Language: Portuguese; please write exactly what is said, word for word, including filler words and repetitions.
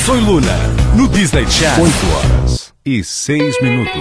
Soy Luna, no Disney Channel. oito horas e seis minutos.